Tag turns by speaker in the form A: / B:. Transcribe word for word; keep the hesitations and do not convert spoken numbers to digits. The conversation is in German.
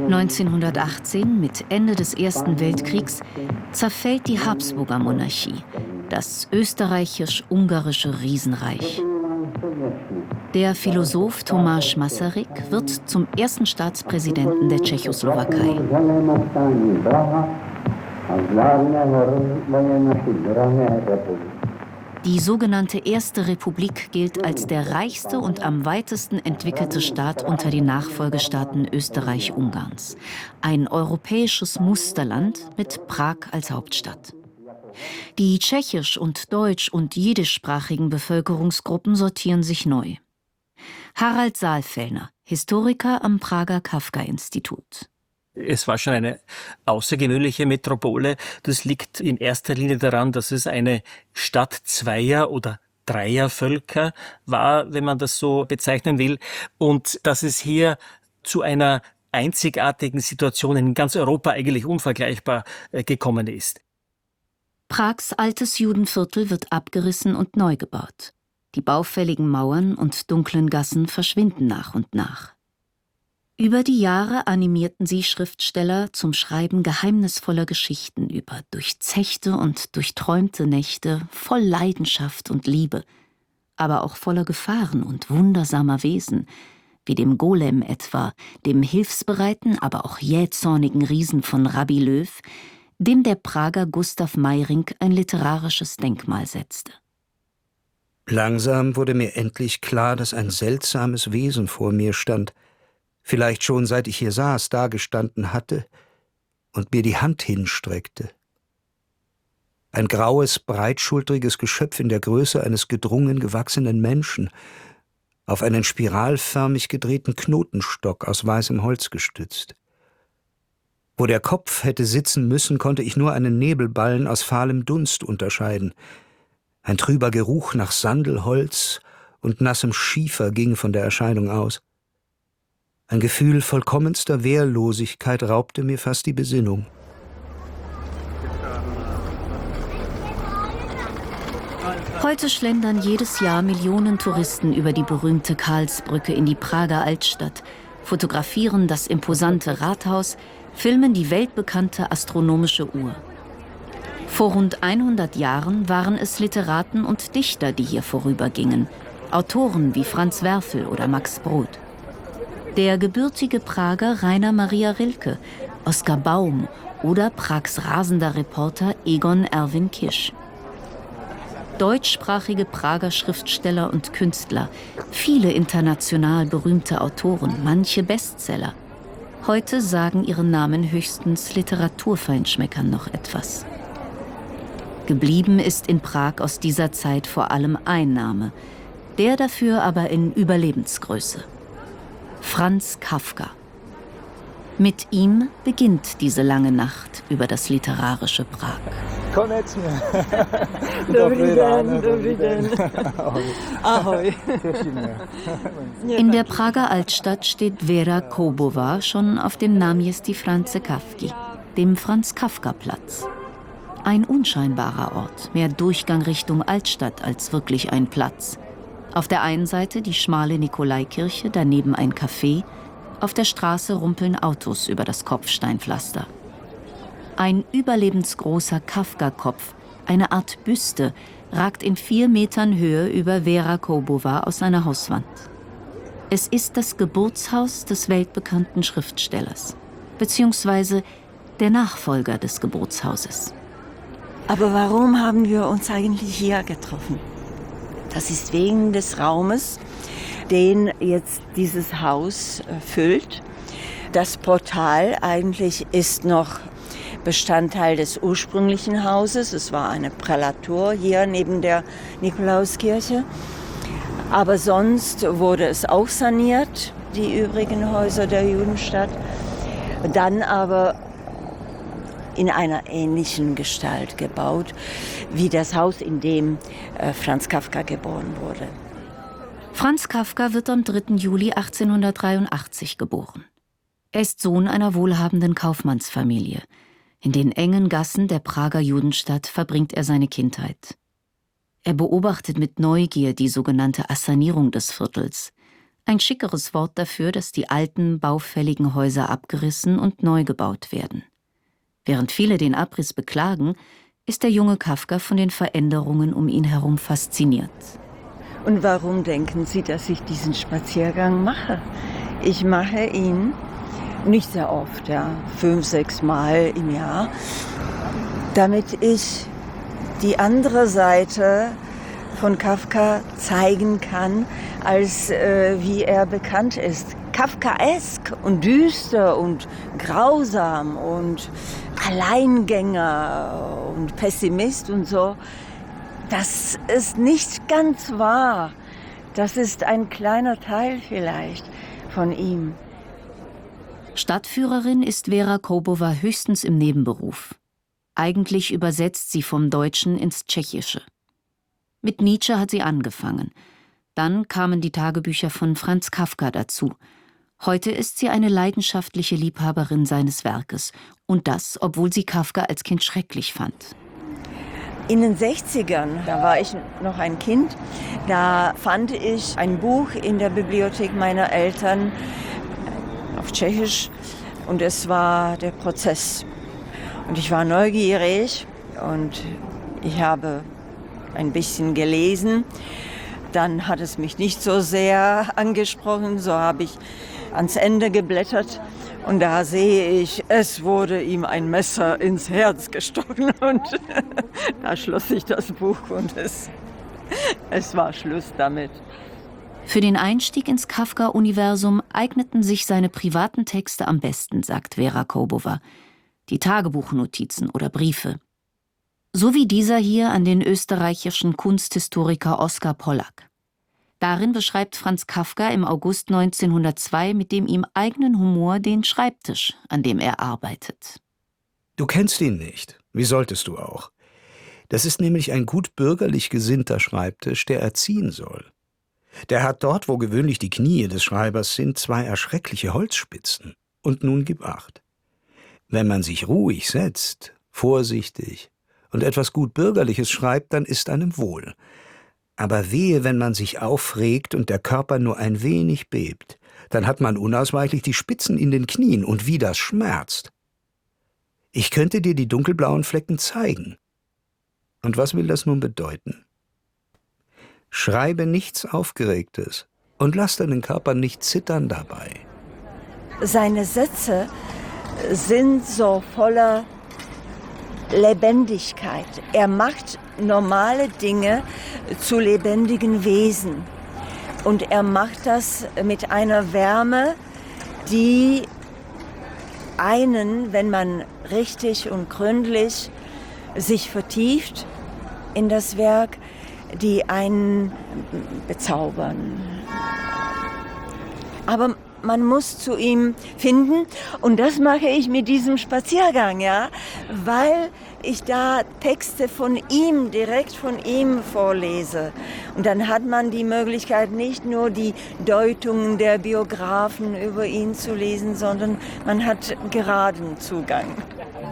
A: neunzehnhundertachtzehn, mit Ende des Ersten Weltkriegs, zerfällt die Habsburger Monarchie, das österreichisch-ungarische Riesenreich. Der Philosoph Tomáš Masaryk wird zum ersten Staatspräsidenten der Tschechoslowakei. Die sogenannte Erste Republik gilt als der reichste und am weitesten entwickelte Staat unter den Nachfolgestaaten Österreich-Ungarns. Ein europäisches Musterland mit Prag als Hauptstadt. Die tschechisch- und deutsch- und jiddischsprachigen Bevölkerungsgruppen sortieren sich neu. Harald Saalfellner, Historiker am Prager Kafka-Institut.
B: Es war schon eine außergewöhnliche Metropole. Das liegt in erster Linie daran, dass es eine Stadt zweier oder dreier Völker war, wenn man das so bezeichnen will, und dass es hier zu einer einzigartigen Situation in ganz Europa eigentlich unvergleichbar gekommen ist.
A: Prags altes Judenviertel wird abgerissen und neu gebaut. Die baufälligen Mauern und dunklen Gassen verschwinden nach und nach. Über die Jahre animierten sie Schriftsteller zum Schreiben geheimnisvoller Geschichten über durchzechte und durchträumte Nächte voll Leidenschaft und Liebe, aber auch voller Gefahren und wundersamer Wesen, wie dem Golem etwa, dem hilfsbereiten, aber auch jähzornigen Riesen von Rabbi Löw, dem der Prager Gustav Meyrink ein literarisches Denkmal setzte.
C: Langsam wurde mir endlich klar, dass ein seltsames Wesen vor mir stand, vielleicht schon seit ich hier saß, dagestanden hatte und mir die Hand hinstreckte. Ein graues, breitschultriges Geschöpf in der Größe eines gedrungen gewachsenen Menschen, auf einen spiralförmig gedrehten Knotenstock aus weißem Holz gestützt. Wo der Kopf hätte sitzen müssen, konnte ich nur einen Nebelballen aus fahlem Dunst unterscheiden. Ein trüber Geruch nach Sandelholz und nassem Schiefer ging von der Erscheinung aus. Ein Gefühl vollkommenster Wehrlosigkeit raubte mir fast die Besinnung.
A: Heute schlendern jedes Jahr Millionen Touristen über die berühmte Karlsbrücke in die Prager Altstadt, fotografieren das imposante Rathaus, filmen die weltbekannte astronomische Uhr. Vor rund hundert Jahren waren es Literaten und Dichter, die hier vorübergingen, Autoren wie Franz Werfel oder Max Brod. Der gebürtige Prager Rainer Maria Rilke, Oskar Baum oder Prags rasender Reporter Egon Erwin Kisch. Deutschsprachige Prager Schriftsteller und Künstler, viele international berühmte Autoren, manche Bestseller. Heute sagen ihren Namen höchstens Literaturfeinschmeckern noch etwas. Geblieben ist in Prag aus dieser Zeit vor allem ein Name, der dafür aber in Überlebensgröße: Franz Kafka. Mit ihm beginnt diese lange Nacht über das literarische Prag. In der Prager Altstadt steht Věra Koubová schon auf dem Náměstí Franze Kafky, dem Franz-Kafka-Platz. Ein unscheinbarer Ort, mehr Durchgang Richtung Altstadt als wirklich ein Platz. Auf der einen Seite die schmale Nikolaikirche, daneben ein Café. Auf der Straße rumpeln Autos über das Kopfsteinpflaster. Ein überlebensgroßer Kafka-Kopf, eine Art Büste, ragt in vier Metern Höhe über Věra Koubová aus seiner Hauswand. Es ist das Geburtshaus des weltbekannten Schriftstellers, beziehungsweise der Nachfolger des Geburtshauses.
D: Aber warum haben wir uns eigentlich hier getroffen? Das ist wegen des Raumes, den jetzt dieses Haus füllt. Das Portal eigentlich ist noch Bestandteil des ursprünglichen Hauses. Es war eine Prälatur hier neben der Nikolauskirche. Aber sonst wurde es auch saniert, die übrigen Häuser der Judenstadt. Dann aber in einer ähnlichen Gestalt gebaut, wie das Haus, in dem äh, Franz Kafka geboren wurde.
A: Franz Kafka wird am dritten Juli achtzehnhundertdreiundachtzig geboren. Er ist Sohn einer wohlhabenden Kaufmannsfamilie. In den engen Gassen der Prager Judenstadt verbringt er seine Kindheit. Er beobachtet mit Neugier die sogenannte Assanierung des Viertels. Ein schickeres Wort dafür, dass die alten, baufälligen Häuser abgerissen und neu gebaut werden. Während viele den Abriss beklagen, ist der junge Kafka von den Veränderungen um ihn herum fasziniert.
D: Und warum denken Sie, dass ich diesen Spaziergang mache? Ich mache ihn nicht sehr oft, ja, fünf, sechs Mal im Jahr, damit ich die andere Seite von Kafka zeigen kann, als äh, wie er bekannt ist. Kafkaesk und düster und grausam und Alleingänger und Pessimist und so. Das ist nicht ganz wahr. Das ist ein kleiner Teil vielleicht von ihm.
A: Stadtführerin ist Vera Koubova höchstens im Nebenberuf. Eigentlich übersetzt sie vom Deutschen ins Tschechische. Mit Nietzsche hat sie angefangen. Dann kamen die Tagebücher von Franz Kafka dazu. Heute ist sie eine leidenschaftliche Liebhaberin seines Werkes. Und das, obwohl sie Kafka als Kind schrecklich fand.
D: In den sechzigern, da war ich noch ein Kind, da fand ich ein Buch in der Bibliothek meiner Eltern auf Tschechisch und es war der Prozess. Und ich war neugierig und ich habe ein bisschen gelesen. Dann hat es mich nicht so sehr angesprochen, so habe ich ans Ende geblättert und da sehe ich, es wurde ihm ein Messer ins Herz gestochen und da schloss ich das Buch und es, es war Schluss damit.
A: Für den Einstieg ins Kafka-Universum eigneten sich seine privaten Texte am besten, sagt Vera Koubova. Die Tagebuchnotizen oder Briefe. So wie dieser hier an den österreichischen Kunsthistoriker Oskar Pollack. Darin beschreibt Franz Kafka im August neunzehnhundertzwei mit dem ihm eigenen Humor den Schreibtisch, an dem er arbeitet.
C: Du kennst ihn nicht. Wie solltest du auch? Das ist nämlich ein gut bürgerlich gesinnter Schreibtisch, der erziehen soll. Der hat dort, wo gewöhnlich die Knie des Schreibers sind, zwei erschreckliche Holzspitzen. Und nun gib acht. Wenn man sich ruhig setzt, vorsichtig und etwas gut Bürgerliches schreibt, dann ist einem wohl. Aber wehe, wenn man sich aufregt und der Körper nur ein wenig bebt, dann hat man unausweichlich die Spitzen in den Knien und wie das schmerzt. Ich könnte dir die dunkelblauen Flecken zeigen. Und was will das nun bedeuten? Schreibe nichts Aufgeregtes und lass deinen Körper nicht zittern dabei.
D: Seine Sätze sind so voller Lebendigkeit. Er macht normale Dinge zu lebendigen Wesen. Und er macht das mit einer Wärme, die einen, wenn man richtig und gründlich sich vertieft in das Werk, die einen bezaubern. Aber man muss zu ihm finden und das mache ich mit diesem Spaziergang, ja, weil ich da Texte von ihm, direkt von ihm vorlese. Und dann hat man die Möglichkeit, nicht nur die Deutungen der Biografen über ihn zu lesen, sondern man hat geraden Zugang.